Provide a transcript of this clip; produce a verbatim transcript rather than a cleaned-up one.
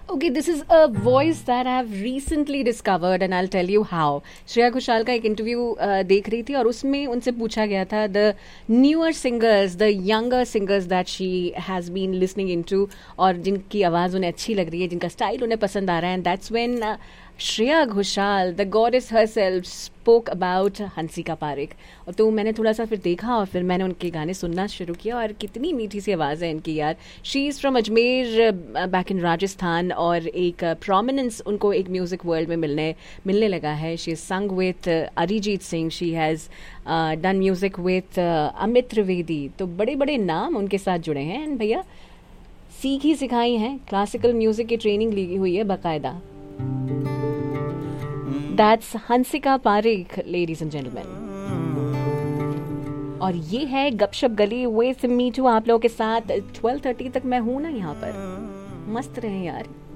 Okay, this is a voice that I have recently discovered and I'll tell you how. Shreya Ghoshal का एक interview देख रही थी और उसमें उनसे पूछा गया था the newer singers, the younger singers that she has been listening into, और जिनकी आवाज़ उन्हें अच्छी लग रही है, जिनका स्टाइल उन्हें पसंद आ रहा है. And that's when Shreya Ghoshal, the goddess herself, spoke about Hansika Parekh. और तो मैंने थोड़ा सा फिर देखा और फिर मैंने उनके गाने सुनना शुरू किया और कितनी मीठी सी आवाज़ है इनकी यार. She is from Ajmer, back in Rajasthan, और एक प्रोमिनेंस uh, उनको एक म्यूज़िक वर्ल्ड में मिलने मिलने लगा है. शी इज़ संग with Arijit Singh, she has done music with Amit Trivedi. तो बड़े बड़े नाम उनके साथ जुड़े हैं. एंड भैया सीखी सिखाई हैं, क्लासिकल म्यूज़िक की ट्रेनिंग ली हुई है बाकायदा. That's Hansika Parekh, ladies and gentlemen. और ये है गपशप गली विथ मीठू आप लोगों के साथ. ट्वेल्व थर्टी तक मैं हूं ना यहाँ पर. मस्त रहे यार.